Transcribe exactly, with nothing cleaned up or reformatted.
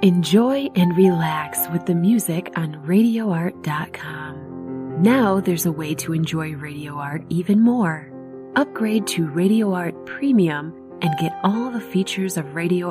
Enjoy and relax with the music on radio art dot com. Now there's a way to enjoy Radio Art even more. Upgrade to Radio Art Premium and get all the features of Radio